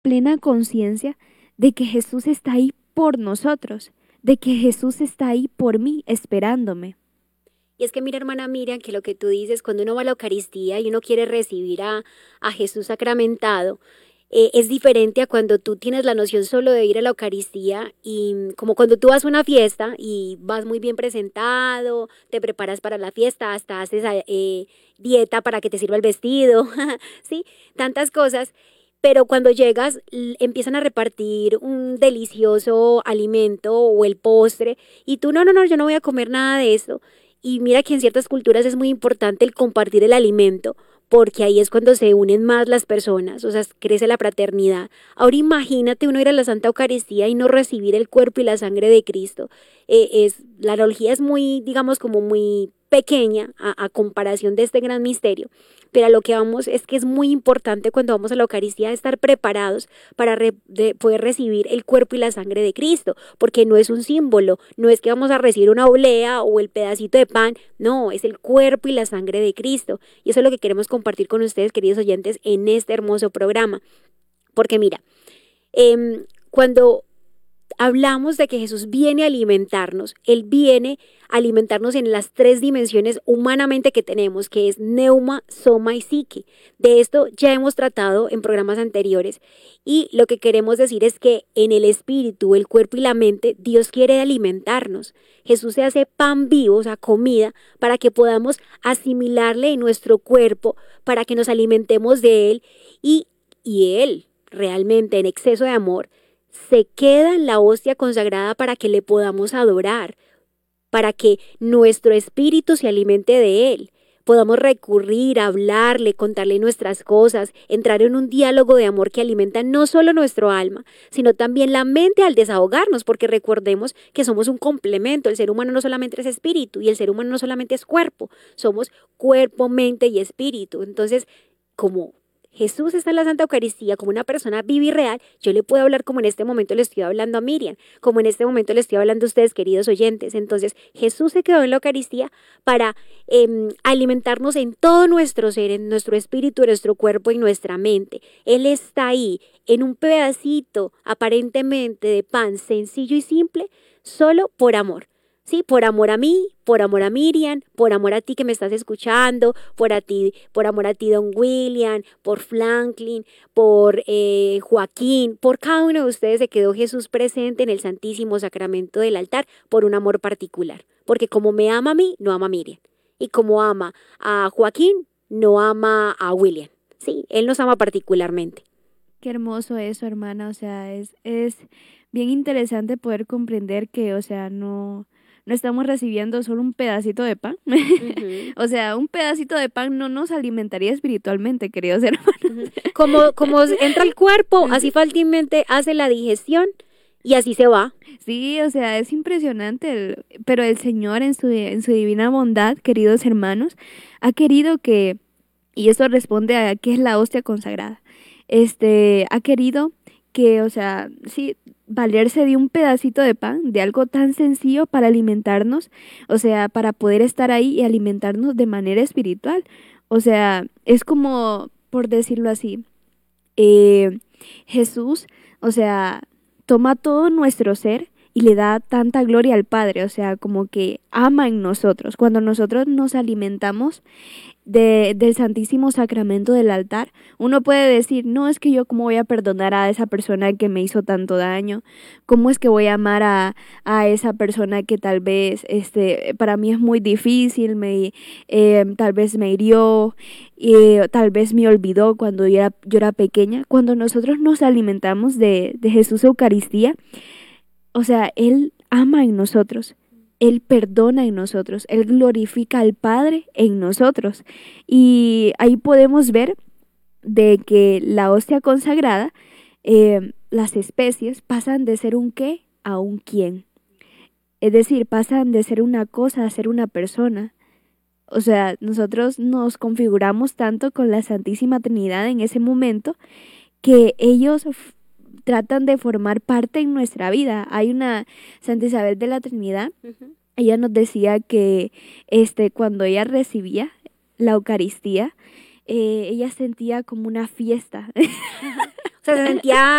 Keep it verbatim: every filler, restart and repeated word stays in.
plena conciencia de que Jesús está ahí por nosotros, de que Jesús está ahí por mí, esperándome. Y es que mira, hermana Miriam, que lo que tú dices, cuando uno va a la Eucaristía y uno quiere recibir a, a Jesús sacramentado, eh, es diferente a cuando tú tienes la noción solo de ir a la Eucaristía y mm, como cuando tú vas a una fiesta y vas muy bien presentado, te preparas para la fiesta, hasta haces eh, dieta para que te sirva el vestido, ¿sí? Tantas cosas. Pero cuando llegas, l- empiezan a repartir un delicioso alimento o el postre y tú, no, no, no, yo no voy a comer nada de eso. Y mira que en ciertas culturas es muy importante el compartir el alimento, porque ahí es cuando se unen más las personas, o sea, crece la fraternidad. Ahora imagínate uno ir a la Santa Eucaristía y no recibir el cuerpo y la sangre de Cristo. Eh, es, la analogía es muy, digamos, como muy pequeña a, a comparación de este gran misterio, pero a lo que vamos es que es muy importante cuando vamos a la Eucaristía estar preparados para re, de poder recibir el cuerpo y la sangre de Cristo, porque no es un símbolo, no es que vamos a recibir una oblea o el pedacito de pan, no, es el cuerpo y la sangre de Cristo. Y eso es lo que queremos compartir con ustedes, queridos oyentes, en este hermoso programa. Porque mira, eh, cuando hablamos de que Jesús viene a alimentarnos, Él viene a alimentarnos en las tres dimensiones humanamente que tenemos, que es neuma, soma y psique. De esto ya hemos tratado en programas anteriores y lo que queremos decir es que en el espíritu, el cuerpo y la mente, Dios quiere alimentarnos. Jesús se hace pan vivo, o sea, comida, para que podamos asimilarle en nuestro cuerpo, para que nos alimentemos de Él y, y Él realmente en exceso de amor se queda en la hostia consagrada para que le podamos adorar, para que nuestro espíritu se alimente de Él, podamos recurrir, hablarle, contarle nuestras cosas, entrar en un diálogo de amor que alimenta no solo nuestro alma, sino también la mente al desahogarnos, porque recordemos que somos un complemento, el ser humano no solamente es espíritu y el ser humano no solamente es cuerpo, somos cuerpo, mente y espíritu. Entonces, como Jesús está en la Santa Eucaristía como una persona viva y real, yo le puedo hablar como en este momento le estoy hablando a Miriam, como en este momento le estoy hablando a ustedes, queridos oyentes. Entonces, Jesús se quedó en la Eucaristía para eh, alimentarnos en todo nuestro ser, en nuestro espíritu, en nuestro cuerpo y nuestra mente. Él está ahí, en un pedacito aparentemente de pan sencillo y simple, solo por amor. Sí, por amor a mí, por amor a Miriam, por amor a ti que me estás escuchando, por a ti, por amor a ti, don William, por Franklin, por eh, Joaquín, por cada uno de ustedes se quedó Jesús presente en el Santísimo Sacramento del altar por un amor particular. Porque como me ama a mí, no ama a Miriam. Y como ama a Joaquín, no ama a William. Sí, él nos ama particularmente. Qué hermoso eso, hermana, o sea, es, es bien interesante poder comprender que, o sea, no, no estamos recibiendo solo un pedacito de pan. Ujú, O sea, un pedacito de pan no nos alimentaría espiritualmente, queridos hermanos. ujú. Como, como entra al cuerpo, así fácilmente hace la digestión y así se va. Sí, o sea, es impresionante, el- pero el Señor en su, en su divina bondad, queridos hermanos, ha querido que, y eso responde a qué es la hostia consagrada, este, ha querido que, o sea, sí, valerse de un pedacito de pan, de algo tan sencillo para alimentarnos, o sea, para poder estar ahí y alimentarnos de manera espiritual. O sea, es como, por decirlo así, eh, Jesús, o sea, toma todo nuestro ser y le da tanta gloria al Padre, o sea, como que ama en nosotros. Cuando nosotros nos alimentamos de, del Santísimo Sacramento del altar, uno puede decir, no, es que yo cómo voy a perdonar a esa persona que me hizo tanto daño, cómo es que voy a amar a, a esa persona que tal vez, este, para mí es muy difícil, me, eh, tal vez me hirió, y tal vez me olvidó cuando yo era, yo era pequeña. Cuando nosotros nos alimentamos de, de Jesús Eucaristía, o sea, Él ama en nosotros. Él perdona en nosotros, Él glorifica al Padre en nosotros. Y ahí podemos ver de que la hostia consagrada, eh, las especies pasan de ser un qué a un quién. Es decir, pasan de ser una cosa a ser una persona. O sea, nosotros nos configuramos tanto con la Santísima Trinidad en ese momento que ellos f- tratan de formar parte en nuestra vida. Hay una Santa Isabel de la Trinidad, Ujú. ella nos decía que este, cuando ella recibía la Eucaristía, eh, ella sentía como una fiesta. O sea, se sentía